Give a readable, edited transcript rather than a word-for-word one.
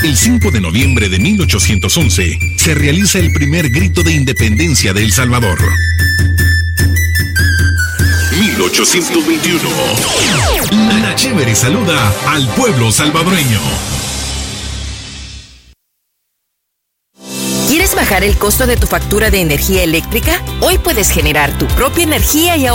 El 5 de noviembre de 1811 se realiza el primer grito de independencia de El Salvador. 1821. La Chévere saluda al pueblo salvadoreño. ¿Quieres bajar el costo de tu factura de energía eléctrica? Hoy puedes generar tu propia energía y